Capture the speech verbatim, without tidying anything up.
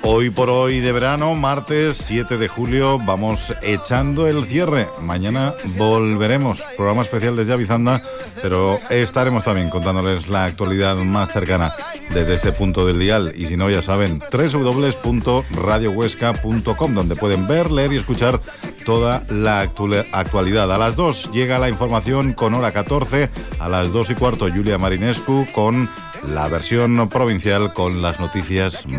Hoy por hoy de verano, martes siete de julio, vamos echando el cierre. Mañana volveremos, programa especial desde Avizanda, pero estaremos también contándoles la actualidad más cercana desde este punto del dial. Y si no, ya saben, doble u doble u doble u punto radio huesca punto com, donde pueden ver, leer y escuchar toda la actualidad. A las dos llega la información con hora catorce, a las dos y cuarto Julia Marinescu con la versión provincial con las noticias